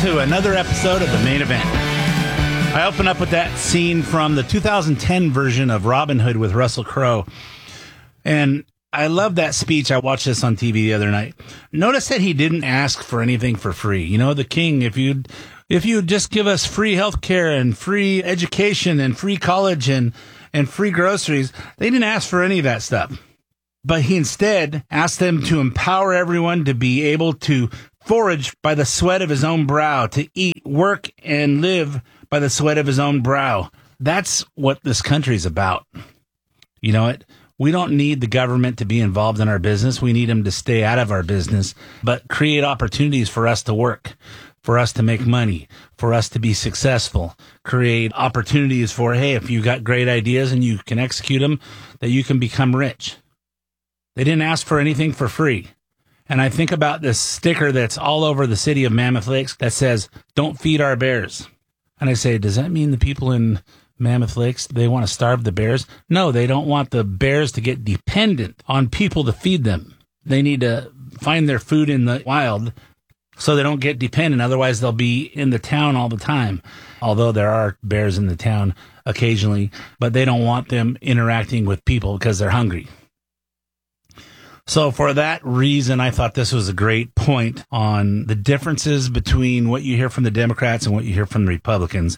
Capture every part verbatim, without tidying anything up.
to another episode of The Main Event. I open up with that scene from the two thousand ten version of Robin Hood with Russell Crowe. And I love that speech. I watched this on T V the other night. Notice that he didn't ask for anything for free. You know, the king, if you'd, if you'd just give us free health care and free education and free college and, and free groceries, they didn't ask for any of that stuff. But he instead asked them to empower everyone to be able to forage by the sweat of his own brow, to eat, work, and live by the sweat of his own brow. That's what this country's about. You know what? We don't need the government to be involved in our business. We need them to stay out of our business, but create opportunities for us to work, for us to make money, for us to be successful, create opportunities for, hey, if you got great ideas and you can execute them, that you can become rich. They didn't ask for anything for free. And I think about this sticker that's all over the city of Mammoth Lakes that says, "Don't feed our bears." And I say, does that mean the people in Mammoth Lakes, they want to starve the bears? No, they don't want the bears to get dependent on people to feed them. They need to find their food in the wild so they don't get dependent. Otherwise, they'll be in the town all the time. Although there are bears in the town occasionally, but they don't want them interacting with people because they're hungry. So for that reason, I thought this was a great point on the differences between what you hear from the Democrats and what you hear from the Republicans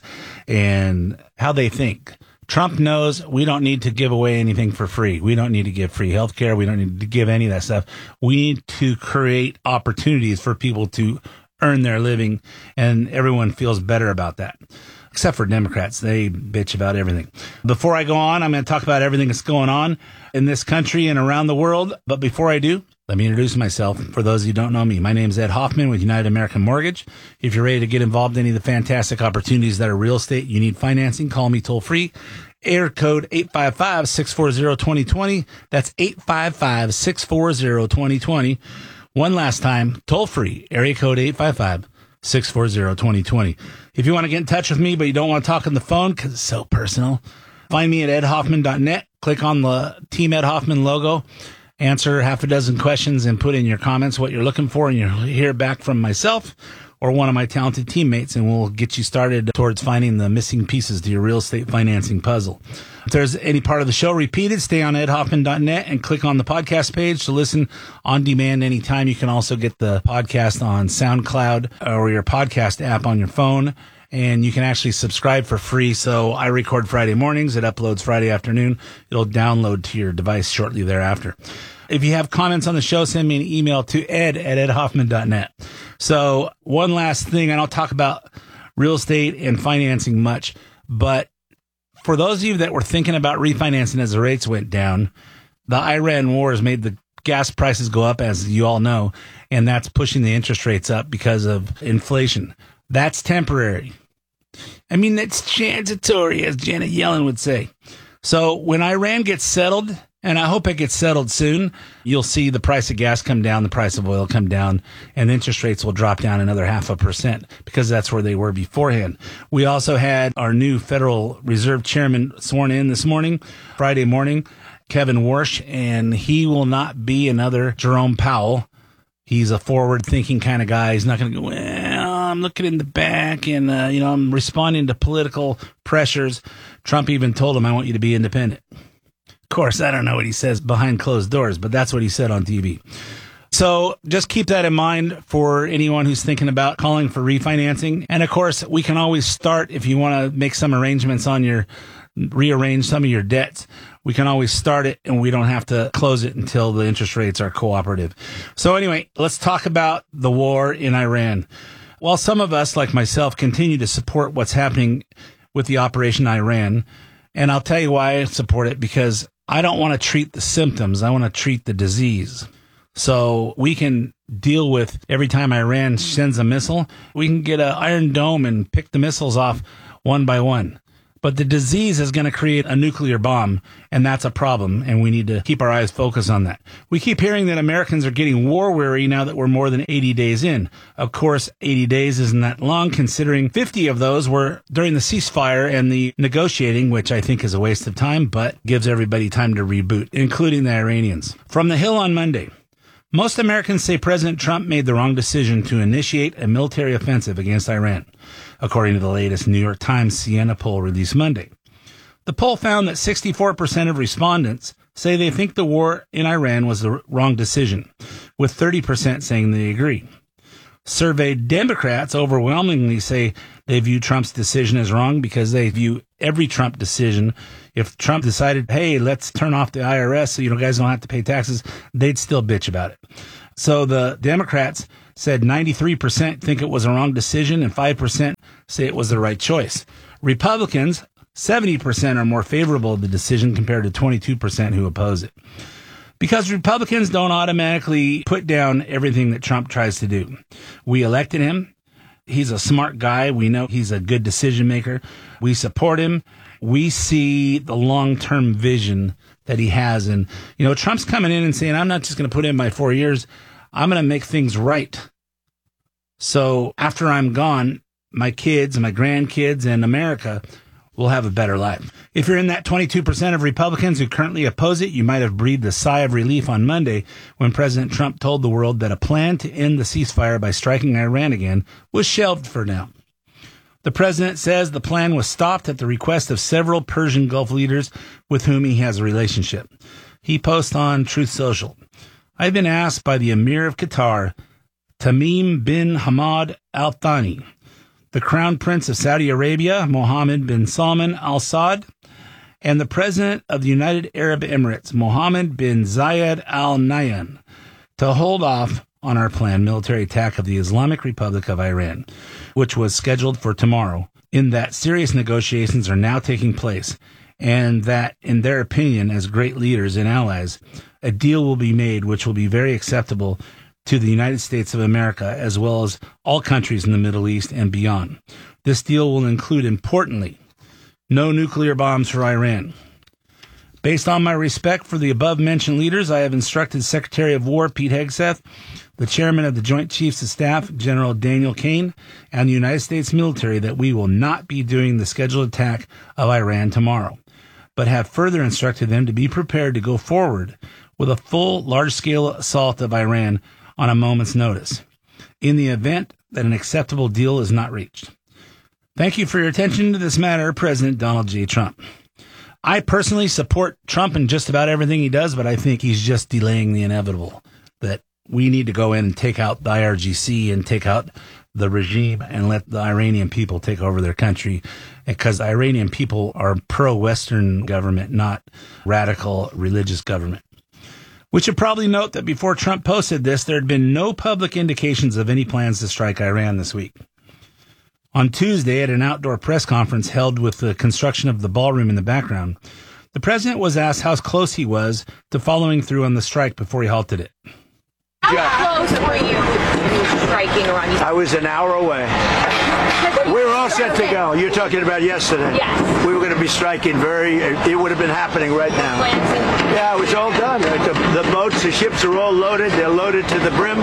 and how they think. Trump knows we don't need to give away anything for free. We don't need to give free health care. We don't need to give any of that stuff. We need to create opportunities for people to earn their living, and everyone feels better about that. Except for Democrats. They bitch about everything. Before I go on, I'm going to talk about everything that's going on in this country and around the world. But before I do, let me introduce myself. For those of you who don't know me, my name is Ed Hoffman with United American Mortgage. If you're ready to get involved in any of the fantastic opportunities that are real estate, you need financing, call me toll free. Air code eight five five, six four zero, two zero two zero. That's eight five five, six four zero, two zero two zero. One last time, toll free, area code eight five five, six four zero, two zero two zero. If you want to get in touch with me, but you don't want to talk on the phone because it's so personal, find me at ed hoffman dot net. Click on the Team Ed Hoffman logo, answer half a dozen questions, and put in your comments what you're looking for, and you'll hear back from myself or one of my talented teammates, and we'll get you started towards finding the missing pieces to your real estate financing puzzle. If there's any part of the show repeated, stay on ed hoffman dot net and click on the podcast page to listen on demand anytime. You can also get the podcast on SoundCloud or your podcast app on your phone, and you can actually subscribe for free. So I record Friday mornings. It uploads Friday afternoon. It'll download to your device shortly thereafter. If you have comments on the show, send me an email to ed at ed hoffman dot net. So one last thing, I don't talk about real estate and financing much, but for those of you that were thinking about refinancing as the rates went down, the Iran war has made the gas prices go up, as you all know, and that's pushing the interest rates up because of inflation. That's temporary. I mean, that's transitory, as Janet Yellen would say. So when Iran gets settled, and I hope it gets settled soon, you'll see the price of gas come down, the price of oil come down, and interest rates will drop down another half a percent because that's where they were beforehand. We also had our new Federal Reserve Chairman sworn in this morning, Friday morning, Kevin Warsh, and he will not be another Jerome Powell. He's a forward-thinking kind of guy. He's not going to go, well, I'm looking in the back and, uh, you know, I'm responding to political pressures. Trump even told him, I want you to be independent. Of course, I don't know what he says behind closed doors, but that's what he said on T V. So just keep that in mind for anyone who's thinking about calling for refinancing. And of course, we can always start if you want to make some arrangements on your, rearrange some of your debts. We can always start it and we don't have to close it until the interest rates are cooperative. So anyway, let's talk about the war in Iran. While some of us, like myself, continue to support what's happening with the Operation Iran, and I'll tell you why I support it, because I don't want to treat the symptoms. I want to treat the disease. So we can deal with every time Iran sends a missile, we can get an Iron Dome and pick the missiles off one by one. But the disease is going to create a nuclear bomb, and that's a problem, and we need to keep our eyes focused on that. We keep hearing that Americans are getting war-weary now that we're more than eighty days in. Of course, eighty days isn't that long, considering fifty of those were during the ceasefire and the negotiating, which I think is a waste of time, but gives everybody time to reboot, including the Iranians. From the Hill on Monday, Most Americans say President Trump made the wrong decision to initiate a military offensive against Iran, according to the latest New York Times Siena poll released Monday. The poll found that sixty-four percent of respondents say they think the war in Iran was the wrong decision, with thirty percent saying they agree. Surveyed Democrats overwhelmingly say they view Trump's decision as wrong because they view every Trump decision. If Trump decided, hey, let's turn off the I R S so you guys don't have to pay taxes, they'd still bitch about it. So the Democrats said ninety-three percent think it was a wrong decision and five percent say it was the right choice. Republicans, seventy percent are more favorable to the decision compared to twenty-two percent who oppose it. Because Republicans don't automatically put down everything that Trump tries to do. We elected him. He's a smart guy. We know he's a good decision maker. We support him. We see the long-term vision that he has. And, you know, Trump's coming in and saying, I'm not just going to put in my four years. I'm going to make things right. So after I'm gone, my kids, my grandkids, and America will have a better life. If you're in that twenty-two percent of Republicans who currently oppose it, you might have breathed a sigh of relief on Monday when President Trump told the world that a plan to end the ceasefire by striking Iran again was shelved for now. The president says the plan was stopped at the request of several Persian Gulf leaders with whom he has a relationship. He posts on Truth Social, I've been asked by the Emir of Qatar, Tamim bin Hamad Al Thani, the Crown Prince of Saudi Arabia, Mohammed bin Salman Al Saud, and the President of the United Arab Emirates, Mohammed bin Zayed Al Nahyan, to hold off on our planned military attack of the Islamic Republic of Iran, which was scheduled for tomorrow, in that serious negotiations are now taking place, and that, in their opinion, as great leaders and allies, a deal will be made which will be very acceptable to the United States of America, as well as all countries in the Middle East and beyond. This deal will include, importantly, no nuclear bombs for Iran. Based on my respect for the above-mentioned leaders, I have instructed Secretary of War Pete Hegseth, the Chairman of the Joint Chiefs of Staff, General Daniel Kane, and the United States military that we will not be doing the scheduled attack of Iran tomorrow, but have further instructed them to be prepared to go forward with a full, large-scale assault of Iran on a moment's notice, in the event that an acceptable deal is not reached. Thank you for your attention to this matter, President Donald J. Trump. I personally support Trump in just about everything he does, but I think he's just delaying the inevitable, that we need to go in and take out the I R G C and take out the regime and let the Iranian people take over their country, because the Iranian people are pro-Western government, not radical religious government. We should probably note that before Trump posted this, there had been no public indications of any plans to strike Iran this week. On Tuesday, at an outdoor press conference held with the construction of the ballroom in the background, the president was asked how close he was to following through on the strike before he halted it. How close were you to striking Iran? I was an hour away. We were all set to go. You're talking about yesterday. Yes. We were going to be striking very, it would have been happening right now. Yeah, it was all done. The, the boats, the ships are all loaded. They're loaded to the brim.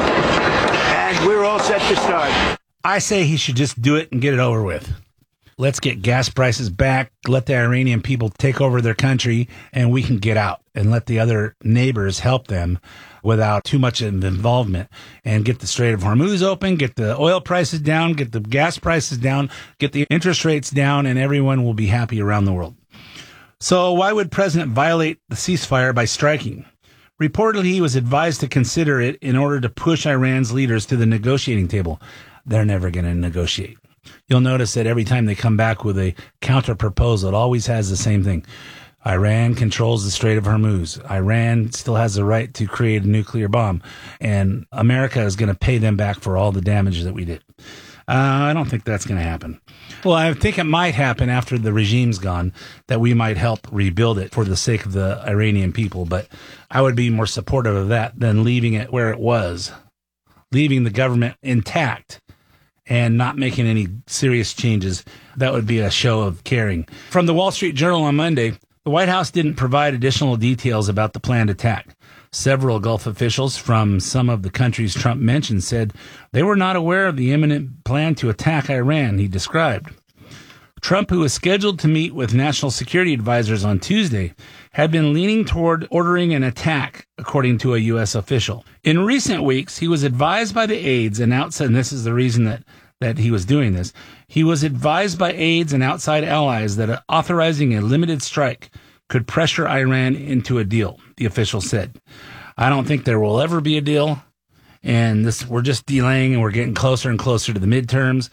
And we were all set to start. I say he should just do it and get it over with. Let's get gas prices back, let the Iranian people take over their country, and we can get out and let the other neighbors help them without too much involvement, and get the Strait of Hormuz open, get the oil prices down, get the gas prices down, get the interest rates down, and everyone will be happy around the world. So why would President violate the ceasefire by striking? Reportedly, he was advised to consider it in order to push Iran's leaders to the negotiating table. They're never going to negotiate. You'll notice that every time they come back with a counter proposal, it always has the same thing. Iran controls the Strait of Hormuz. Iran still has the right to create a nuclear bomb, and America is going to pay them back for all the damage that we did. Uh, I don't think that's going to happen. Well, I think it might happen after the regime's gone, that we might help rebuild it for the sake of the Iranian people, but I would be more supportive of that than leaving it where it was, leaving the government intact and not making any serious changes. That would be a show of caring. From the Wall Street Journal on Monday, the White House didn't provide additional details about the planned attack. Several Gulf officials from some of the countries Trump mentioned said they were not aware of the imminent plan to attack Iran, he described. Trump, who was scheduled to meet with national security advisors on Tuesday, had been leaning toward ordering an attack, according to a U S official. In recent weeks, he was advised by the aides and outside, and this is the reason that, that he was doing this, he was advised by aides and outside allies that authorizing a limited strike could pressure Iran into a deal, the official said. I don't think there will ever be a deal. And this, we're just delaying and we're getting closer and closer to the midterms,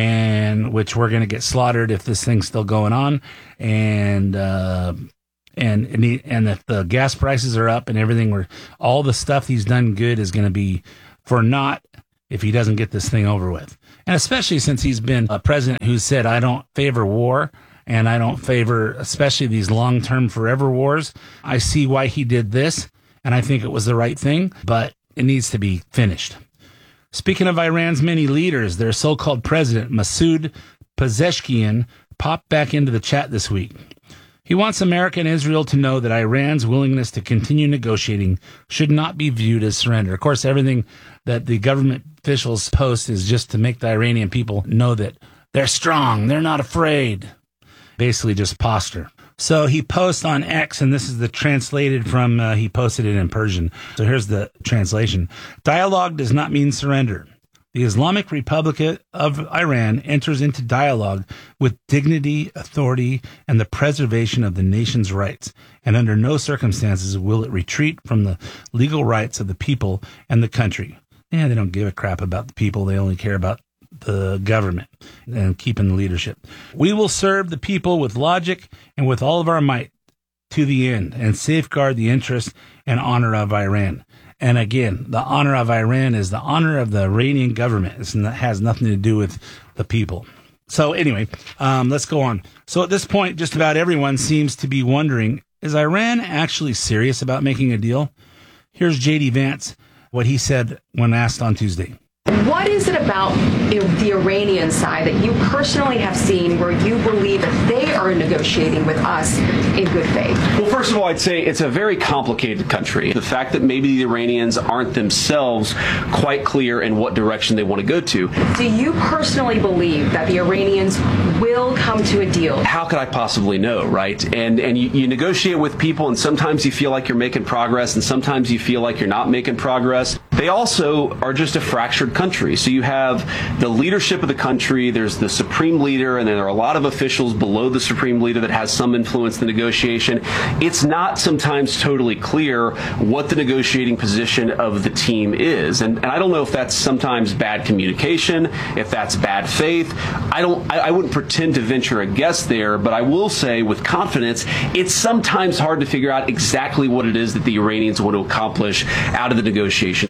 and which we're going to get slaughtered if this thing's still going on. And, uh, and, and, he, and if the gas prices are up and everything, we're, all the stuff he's done good is going to be for naught if he doesn't get this thing over with. And especially since he's been a president who said, I don't favor war and I don't favor especially these long-term forever wars. I see why he did this, and I think it was the right thing, but it needs to be finished. Speaking of Iran's many leaders, their so-called president, Masoud Pezeshkian, popped back into the chat this week. He wants America and Israel to know that Iran's willingness to continue negotiating should not be viewed as surrender. Of course, everything that the government officials post is just to make the Iranian people know that they're strong, they're not afraid. Basically just posture. So he posts on X, and this is the translated from, uh, he posted it in Persian. So here's the translation. Dialogue does not mean surrender. The Islamic Republic of Iran enters into dialogue with dignity, authority, and the preservation of the nation's rights, and under no circumstances will it retreat from the legal rights of the people and the country. Yeah, they don't give a crap about the people. They only care about the government and keeping the leadership. We will serve the people with logic and with all of our might to the end and safeguard the interest and honor of Iran. And again, the honor of Iran is the honor of the Iranian government. It has nothing to do with the people. So anyway, um, let's go on. So at this point, just about everyone seems to be wondering, is Iran actually serious about making a deal? Here's J D Vance, what he said when asked on Tuesday. What is it about the Iranian side that you personally have seen where you believe that they are negotiating with us in good faith? Well, first of all, I'd say it's a very complicated country. The fact that maybe the Iranians aren't themselves quite clear in what direction they want to go to. Do you personally believe that the Iranians will come to a deal? How could I possibly know, right? And and you, you negotiate with people, and sometimes you feel like you're making progress, and sometimes you feel like you're not making progress. They also are just a fractured country. So you have the leadership of the country, there's the supreme leader, and then there are a lot of officials below the supreme leader that has some influence in the negotiation. It's not sometimes totally clear what the negotiating position of the team is. And, and I don't know if that's sometimes bad communication, if that's bad faith. I don't, I, I wouldn't pretend to venture a guess there, but I will say with confidence, it's sometimes hard to figure out exactly what it is that the Iranians want to accomplish out of the negotiation.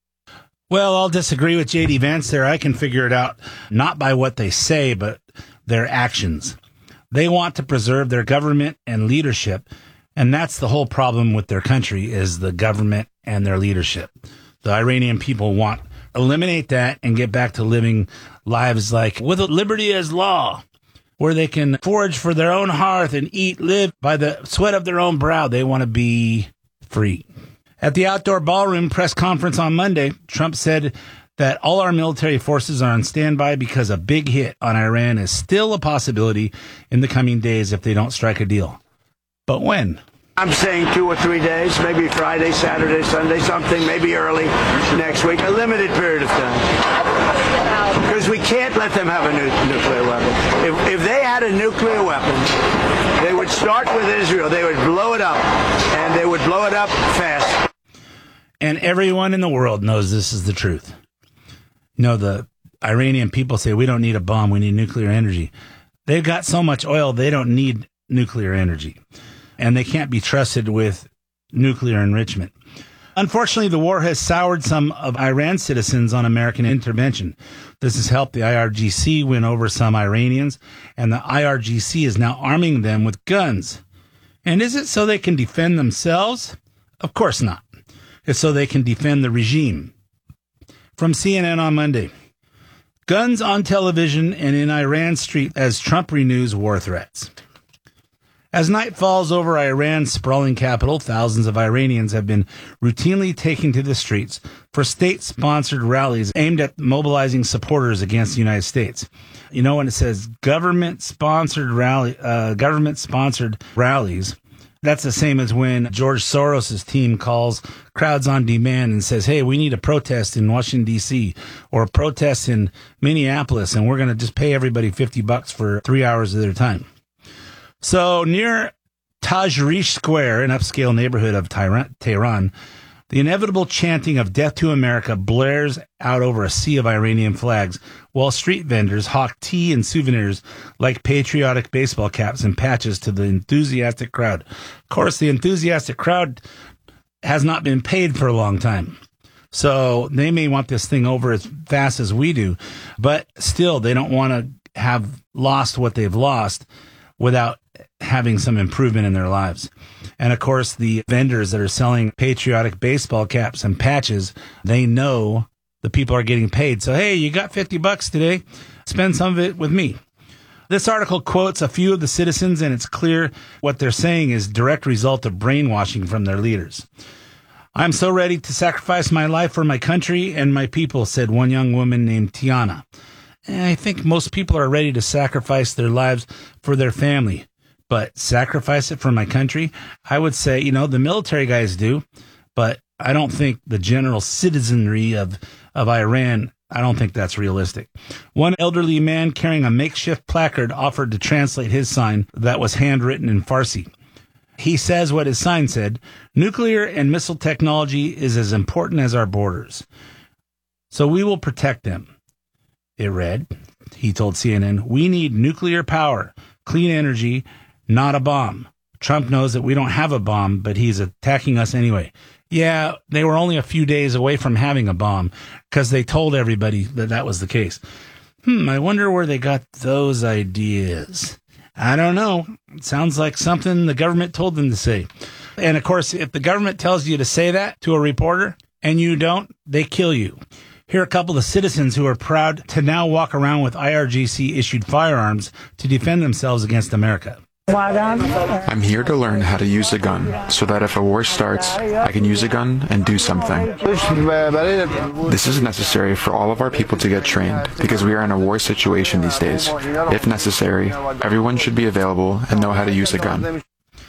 Well, I'll disagree with J D Vance there. I can figure it out not by what they say, but their actions. They want to preserve their government and leadership, and that's the whole problem with their country is the government and their leadership. The Iranian people want to eliminate that and get back to living lives like with liberty as law, where they can forage for their own hearth and eat, live by the sweat of their own brow. They want to be free. At the outdoor ballroom press conference on Monday, Trump said that all our military forces are on standby because a big hit on Iran is still a possibility in the coming days if they don't strike a deal. But when? I'm saying two or three days, maybe Friday, Saturday, Sunday, something, maybe early next week, a limited period of time. Because we can't let them have a nu- nuclear weapon. If, if they had a nuclear weapon, they would start with Israel. They would blow it up, and they would blow it up fast. And everyone in the world knows this is the truth. You know, the Iranian people say, we don't need a bomb, we need nuclear energy. They've got so much oil, they don't need nuclear energy. And they can't be trusted with nuclear enrichment. Unfortunately, the war has soured some of Iran's citizens on American intervention. This has helped the I R G C win over some Iranians, and the I R G C is now arming them with guns. And is it so they can defend themselves? Of course not. It's so they can defend the regime. From C N N on Monday. Guns on television and in Iran street as Trump renews war threats. As night falls over Iran's sprawling capital, thousands of Iranians have been routinely taken to the streets for state-sponsored rallies aimed at mobilizing supporters against the United States. You know, when it says government-sponsored rally, uh, government-sponsored rallies, that's the same as when George Soros' team calls crowds on demand and says, hey, we need a protest in Washington, D C, or a protest in Minneapolis, and we're going to just pay everybody fifty bucks for three hours of their time. So near Tahrir Square, an upscale neighborhood of Tehran, the inevitable chanting of death to America blares out over a sea of Iranian flags, while street vendors hawk tea and souvenirs like patriotic baseball caps and patches to the enthusiastic crowd. Of course, the enthusiastic crowd has not been paid for a long time. So they may want this thing over as fast as we do, but still they don't want to have lost what they've lost without having some improvement in their lives. And of course, the vendors that are selling patriotic baseball caps and patches, they know the people are getting paid. So, hey, you got fifty bucks today. Spend some of it with me. This article quotes a few of the citizens, and it's clear what they're saying is direct result of brainwashing from their leaders. I'm so ready to sacrifice my life for my country and my people, said one young woman named Tiana. And I think most people are ready to sacrifice their lives for their family. But sacrifice it for my country? I would say, you know, the military guys do, but I don't think the general citizenry of, of Iran, I don't think that's realistic. One elderly man carrying a makeshift placard offered to translate his sign that was handwritten in Farsi. He says what his sign said, nuclear and missile technology is as important as our borders. So we will protect them. It read, he told C N N, we need nuclear power, clean energy, not a bomb. Trump knows that we don't have a bomb, but he's attacking us anyway. Yeah, they were only a few days away from having a bomb because they told everybody that that was the case. Hmm, I wonder where they got those ideas. I don't know. It sounds like something the government told them to say. And of course, if the government tells you to say that to a reporter and you don't, they kill you. Here are a couple of citizens who are proud to now walk around with I R G C-issued firearms to defend themselves against America. I'm here to learn how to use a gun so that if a war starts, I can use a gun and do something. This is necessary for all of our people to get trained because we are in a war situation these days. If necessary, everyone should be available and know how to use a gun.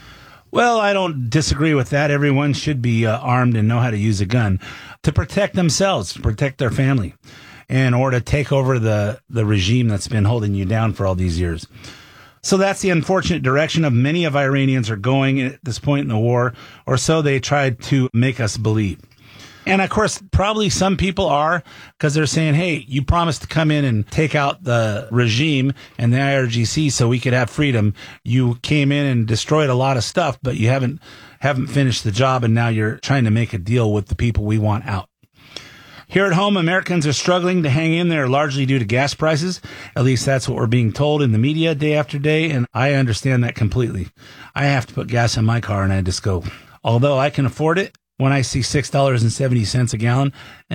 Well, I don't disagree with that. Everyone should be uh, armed and know how to use a gun to protect themselves, to protect their family, and or to take over the, the regime that's been holding you down for all these years. So that's the unfortunate direction of many of Iranians are going at this point in the war, or so they tried to make us believe. And of course, probably some people are, because they're saying, hey, you promised to come in and take out the regime and the I R G C so we could have freedom. You came in and destroyed a lot of stuff, but you haven't haven't finished the job, and now you're trying to make a deal with the people we want out. Here at home, Americans are struggling to hang in there largely due to gas prices. At least that's what we're being told in the media day after day, and I understand that completely. I have to put gas in my car, and I just go, although I can afford it, when I see six dollars and seventy cents a gallon,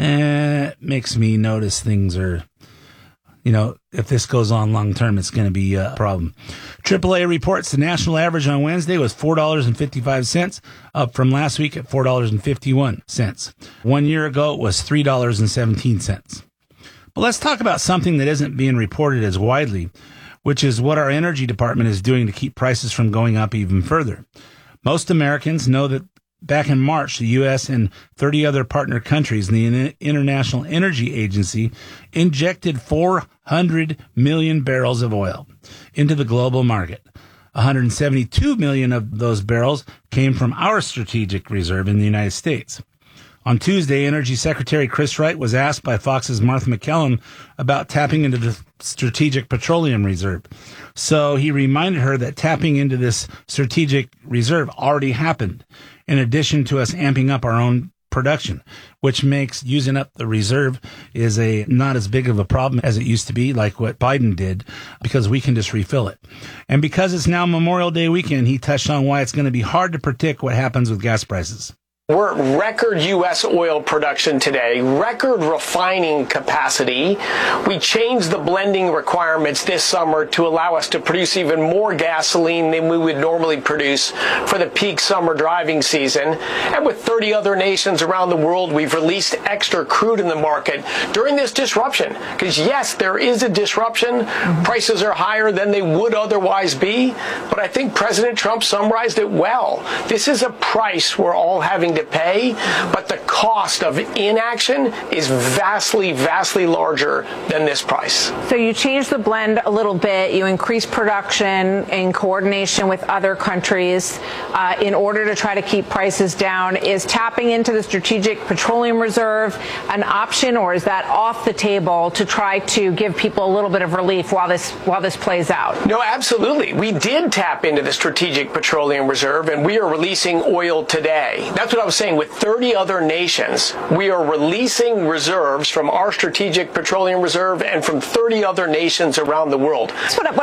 eh, it makes me notice things are, you know, if this goes on long term, it's going to be a problem. triple A reports the national average on Wednesday was four dollars and fifty-five cents, up from last week at four dollars and fifty-one cents. One year ago, it was three dollars and seventeen cents. But let's talk about something that isn't being reported as widely, which is what our energy department is doing to keep prices from going up even further. Most Americans know that back in March, the U S and thirty other partner countries in the International Energy Agency injected four hundred million barrels of oil into the global market. one hundred seventy-two million of those barrels came from our strategic reserve in the United States. On Tuesday, Energy Secretary Chris Wright was asked by Fox's Martha McCallum about tapping into the Strategic Petroleum Reserve. So he reminded her that tapping into this strategic reserve already happened, in addition to us amping up our own production, which makes using up the reserve is a not as big of a problem as it used to be, like what Biden did, because we can just refill it. And because it's now Memorial Day weekend, he touched on why it's going to be hard to predict what happens with gas prices. We're at record U S oil production today, record refining capacity. We changed the blending requirements this summer to allow us to produce even more gasoline than we would normally produce for the peak summer driving season. And with thirty other nations around the world, we've released extra crude in the market during this disruption. Because yes, there is a disruption. Prices are higher than they would otherwise be. But I think President Trump summarized it well. This is a price we're all having to pay, but the cost of inaction is vastly, vastly larger than this price. So you changed the blend a little bit. You increased production in coordination with other countries uh, in order to try to keep prices down. Is tapping into the Strategic Petroleum Reserve an option, or is that off the table to try to give people a little bit of relief while this while this plays out? No, absolutely. We did tap into the Strategic Petroleum Reserve, and we are releasing oil today. That's what I was saying. With thirty other nations, we are releasing reserves from our Strategic Petroleum Reserve and from thirty other nations around the world. That's what, what